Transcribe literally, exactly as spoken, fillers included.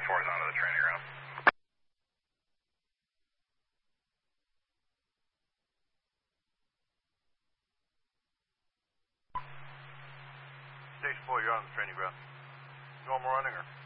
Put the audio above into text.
four is onto the training ground. Station four, you're on the training ground. Normal running or?